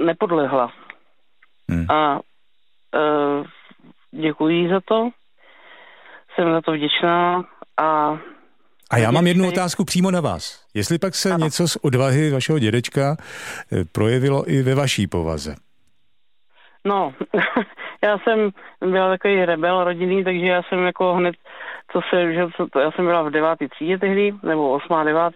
nepodlehla. A děkuji za to. Jsem za to vděčná. A já mám jednu otázku přímo na vás. Jestli pak se něco z odvahy vašeho dědečka projevilo i ve vaší povaze? No, já jsem byla takový rebel rodinný, takže já jsem jako hned, já jsem byla v 9. třídě tehdy, nebo 8. 9.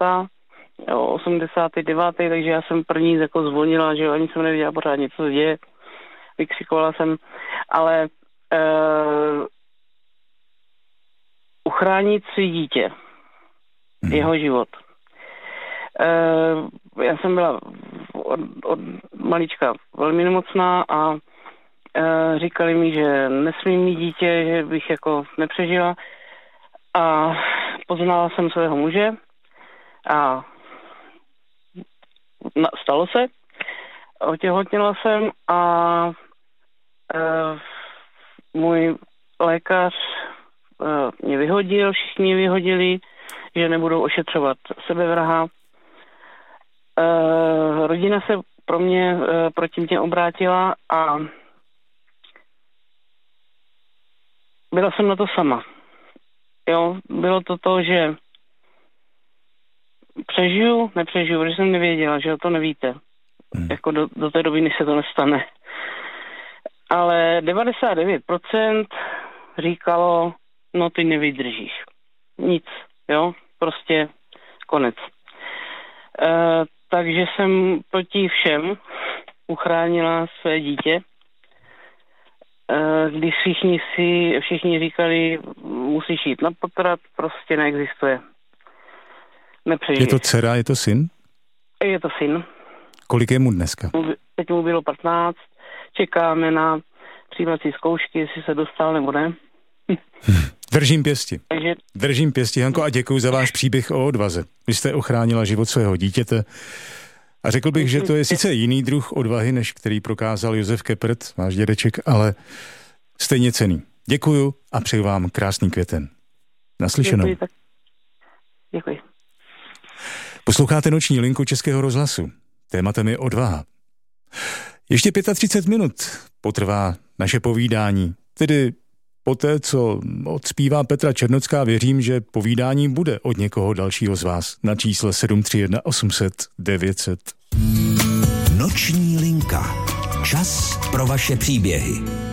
89. takže já jsem první jako zvonila, že ani jsem nevěděla pořádně, co se děje. Vykřikovala jsem, ale uchránit si dítě, jeho život. Já jsem byla od malička velmi nemocná a říkali mi, že nesmím mít dítě, že bych jako nepřežila. A poznala jsem svého muže a stalo se. Otěhotněla jsem a můj lékař mě vyhodil, všichni mě vyhodili, že nebudou ošetřovat sebevraha. Rodina se proti mě obrátila a byla jsem na to sama. Jo, bylo to, že nepřežiju, protože jsem nevěděla, že to nevíte. Jako do té doby, než se to nestane. Ale 99% říkalo, no ty nevydržíš. Nic, jo, prostě konec. Takže jsem proti všem uchránila své dítě. Když všichni říkali, musíš jít na potrat, prostě neexistuje. Nepřežiješ. Je to dcera, je to syn? Je to syn. Kolik je mu dneska? Teď mu bylo 15. Čekáme na přijímací zkoušky, jestli se dostal nebo ne. Držím pěsti. Držím pěsti, Hanko, a děkuji za váš příběh o odvaze. Vy jste ochránila život svého dítěte a řekl bych, že to je sice jiný druh odvahy, než který prokázal Josef Keppert, váš dědeček, ale stejně cenný. Děkuju a přeju vám krásný květen. Naslyšenou. Děkuji. Posloucháte Noční linku Českého rozhlasu. Tématem je odvaha. Ještě 35 minut potrvá naše povídání, tedy poté, co odspívá Petra Černocká, věřím, že povídání bude od někoho dalšího z vás na čísle 731 800 900. Noční linka. Čas pro vaše příběhy.